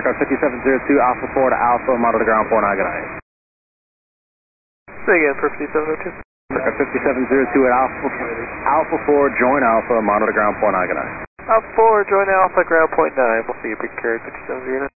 Circa 5702 Alpha 4 to Alpha, monitor the ground 49, good night. Say again for 5702. Circa 5702 at Alpha 4, join Alpha, monitor the ground 49, good night. Alpha 4, join Alpha, ground point 9. We'll see you, big carrier 5709.